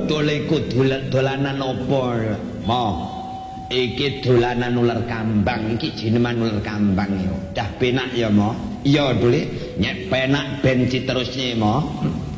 dodole iku dolanan apa? Mo. Iki dolanan ular kambang, iki jineman ular kambang yo. Dah penak ya, Mo. Iya, Dule. Nyek penak ben diterusne, Mo.